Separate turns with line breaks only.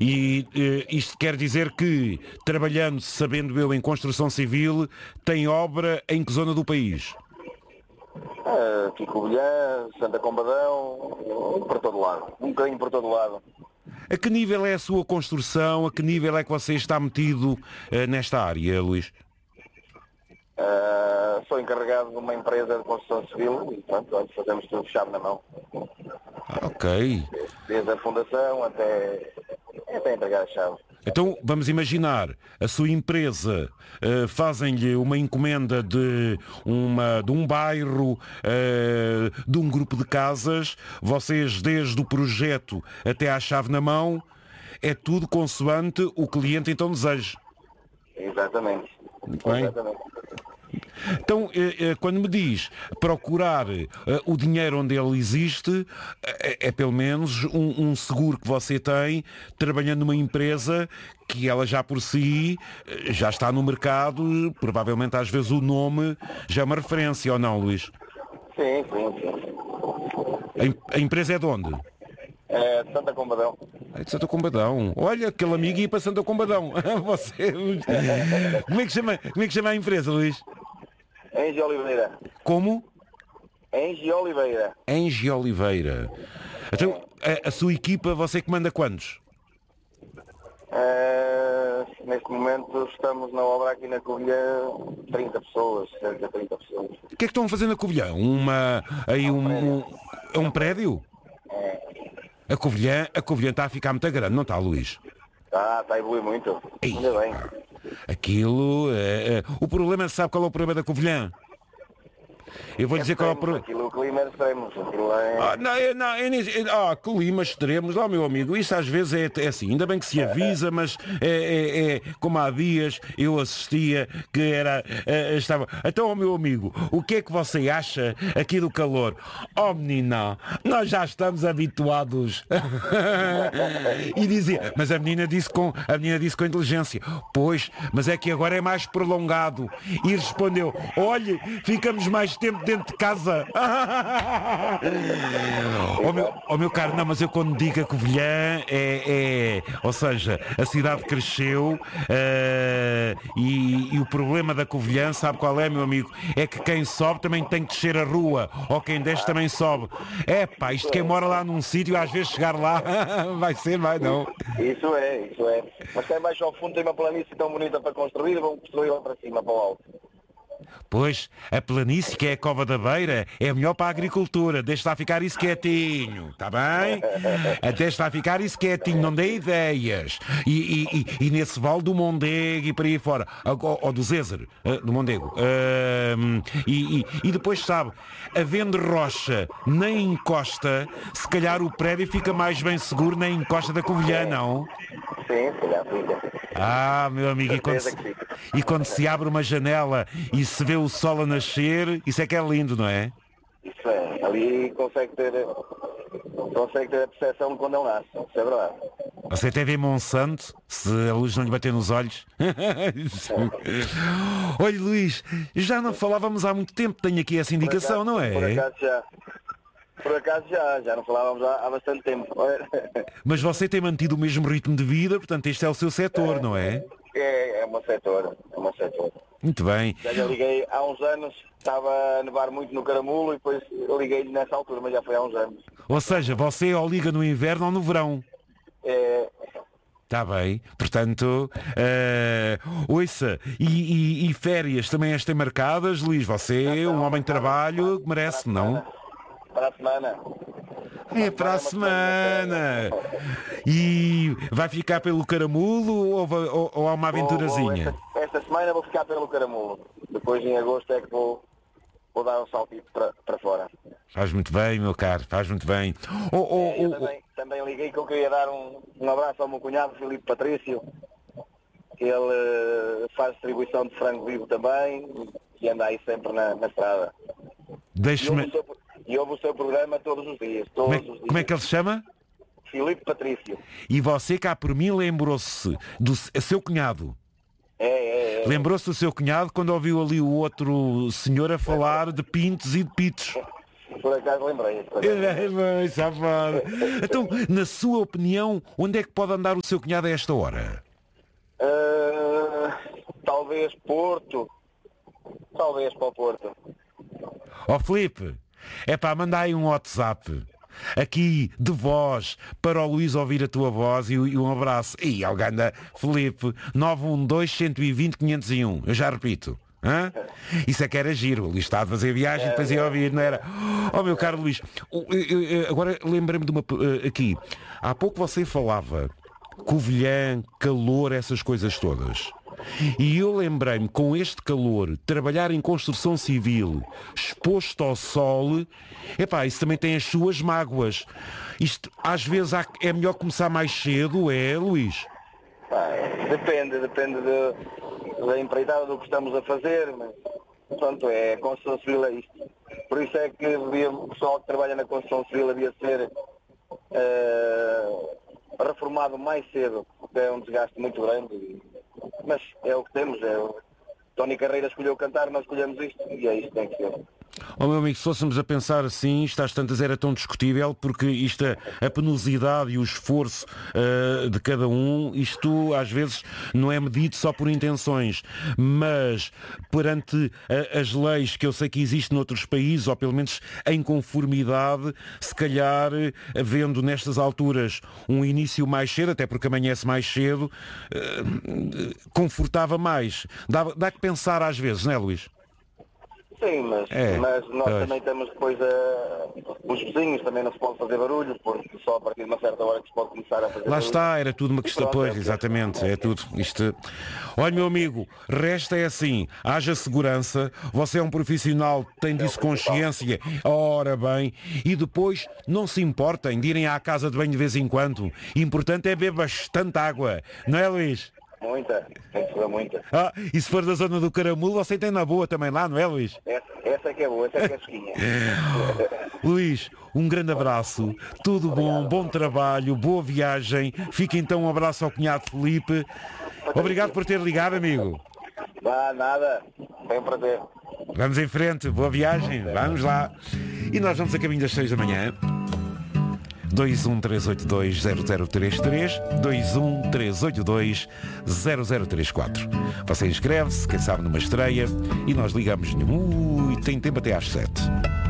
Isto quer dizer que, trabalhando, sabendo eu, em construção civil, tem obra em que zona do país?
Aqui Covilhã, Santa Combadão, por todo lado. Um bocadinho por todo lado.
A que nível é a sua construção? A que nível é que você está metido nesta área, Luís?
Sou encarregado de uma empresa de construção civil e, pronto, fazemos tudo chave na mão.
Ok.
Desde a fundação até entregar a chave.
Então, vamos imaginar, a sua empresa fazem-lhe uma encomenda de um bairro, de um grupo de casas, vocês, desde o projeto até à chave na mão, é tudo consoante o cliente então deseja.
Exatamente.
Muito bem.
Exatamente.
Então, quando me diz procurar o dinheiro onde ele existe, é pelo menos um seguro que você tem, trabalhando numa empresa que ela já por si já está no mercado, provavelmente às vezes o nome já é uma referência, ou não, Luís?
Sim.
A empresa é de onde?
É de Santa Combadão.
É de Santa Combadão. Olha, aquele amigo ia para Santa Combadão. Você... Como é que chama a empresa, Luís?
Engie Oliveira.
Como?
Engie Oliveira.
Engie Oliveira. Então, a sua equipa, você comanda quantos?
Neste momento estamos na obra aqui na Covilhã, 30 pessoas, cerca de 30 pessoas.
O que é que estão a fazer na Covilhã? Um prédio? A Covilhã está a ficar muito grande, não está, Luís?
Está a evoluir muito. Ainda bem.
Aquilo... O problema, sabe qual é o problema da Covilhã? Eu vou dizer qual é o problema.
Aquilo, o clima é extremo.
Climas extremos, meu amigo, isso às vezes é assim, ainda bem que se avisa, mas como há dias eu assistia que estava... Então, meu amigo, o que é que você acha aqui do calor? Menina, nós já estamos habituados. E dizia, mas a menina disse com inteligência, pois, mas é que agora é mais prolongado. E respondeu, olhe, ficamos mais tempo dentro de casa. Meu caro, não, mas eu quando digo a Covilhã ou seja, a cidade cresceu e o problema da Covilhã, sabe qual é, meu amigo? É que quem sobe também tem que descer a rua, ou quem desce também sobe. Isto quem mora lá num sítio, às vezes chegar lá vai não.
Isso é. Mas cá embaixo ao fundo tem uma planície tão bonita para construir, vão construir lá para cima, para o alto.
Pois, a planície, que é a Cova da Beira, é melhor para a agricultura. Deixa lá ficar isso quietinho, está bem? Deixa lá ficar isso quietinho, não dê ideias. E nesse vale do Mondego e para aí fora, ou do Zézer, do Mondego. E depois, sabe, havendo rocha na encosta, se calhar o prédio fica mais bem seguro na encosta da Covilhã, não?
Sim, se calhar fica.
Meu amigo, e quando se abre uma janela e se vê o sol a nascer, isso é que é lindo, não é?
Isso é, ali consegue ter a percepção de quando ele nasce, isso é verdade.
Você até vê Monsanto, se a luz não lhe bater nos olhos. Olha, Luís, já não falávamos há muito tempo, tenho aqui essa indicação, não é?
Por acaso já não falávamos há bastante tempo.
Mas você tem mantido o mesmo ritmo de vida, portanto este é o seu setor, não é?
É uma setor.
Muito bem.
Já liguei há uns anos, estava a nevar muito no Caramulo e depois liguei-lhe nessa altura, mas já foi há uns anos.
Ou seja, você ou liga no inverno ou no verão. Está bem, portanto, ouça, e férias também as tem marcadas, Luís? Você, um homem de trabalho, merece, não?
Para a semana.
É para a semana. E vai ficar pelo Caramulo ou há uma aventurazinha?
Esta semana vou ficar pelo Caramulo. Depois em agosto é que vou dar um saltito para fora.
Faz muito bem, meu caro, faz muito bem.
Também liguei que eu queria dar um abraço ao meu cunhado, Filipe Patrício, que ele faz distribuição de frango vivo também e anda aí sempre na estrada.
Deixe-me...
E ouve o seu programa todos os dias.
Como é que ele se chama?
Filipe Patrício.
E você, cá por mim, lembrou-se do seu cunhado? Lembrou-se do seu cunhado quando ouviu ali o outro senhor a falar de pintos e de pitos?
por acaso lembrei.
Safado. Então, na sua opinião, onde é que pode andar o seu cunhado a esta hora?
Talvez Porto. Talvez para o Porto.
Ó Filipe, é para mandar aí um WhatsApp aqui de voz para o Luís ouvir a tua voz e um abraço. E alguém anda, Filipe, 912-120-501. Eu já repito. Hã? Isso é que era giro. O Luís estava a fazer viagem e depois ia ouvir, não era? Oh meu caro Luís, agora lembrei-me de uma aqui. Há pouco você falava Covilhã, calor, essas coisas todas. E eu lembrei-me, com este calor, trabalhar em construção civil, exposto ao sol, epá, isso também tem as suas mágoas. Isto, às vezes, é melhor começar mais cedo, é, Luís?
Depende da empreitada do que estamos a fazer, mas, pronto, é, a construção civil é isto. Por isso é que o pessoal que trabalha na construção civil devia ser reformado mais cedo, porque é um desgaste muito grande. Mas é o que temos, Tony Carreira escolheu cantar, nós escolhemos isto e é isto que tem que ser.
Oh meu amigo, se fôssemos a pensar assim, isto às tantas era tão discutível, porque isto, a penosidade e o esforço de cada um, isto às vezes não é medido só por intenções, mas perante as leis que eu sei que existem noutros países, ou pelo menos em conformidade, se calhar, havendo nestas alturas um início mais cedo, até porque amanhece mais cedo, confortava mais. Dá que pensar às vezes, não é, Luís?
Sim, mas nós também temos depois os vizinhos, também não se pode fazer barulho, porque só a partir de uma certa hora que se pode começar a fazer
Lá
barulho.
está, era tudo uma questão, pois, exatamente, é tudo. Isto... Olha, meu amigo, resta é assim, haja segurança, você é um profissional, tem disso consciência, ora bem, e depois não se importem de irem à casa de banho de vez em quando. Importante é beber bastante água, não é, Luís?
Muita, tem que ser muita.
E se for da zona do Caramulo, você tem na boa também lá, não é, Luís?
Essa é que é boa, essa é que é fresquinha.
Luís, um grande abraço, tudo bom, bom trabalho, boa viagem. Fica então um abraço ao cunhado Filipe. Obrigado por ter ligado, amigo.
Nada, foi um prazer.
Vamos em frente, boa viagem, vamos lá. E nós vamos a caminho das 6 da manhã. 213820033, 213820034. Você inscreve-se, quem sabe numa estreia, e nós ligamos tem tempo até às 7.